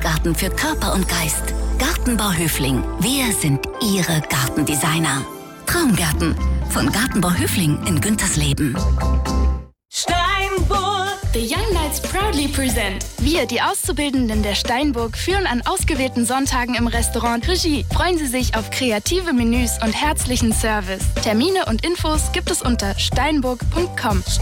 Lebensgarten für Körper und Geist. Gartenbau Höfling. Wir sind Ihre Gartendesigner. Traumgärten von Gartenbau Höfling in Güntersleben. Steinburg. The Young Knights proudly present. Wir, die Auszubildenden der Steinburg, führen an ausgewählten Sonntagen im Restaurant Regie. Freuen Sie sich auf kreative Menüs und herzlichen Service. Termine und Infos gibt es unter steinburg.com.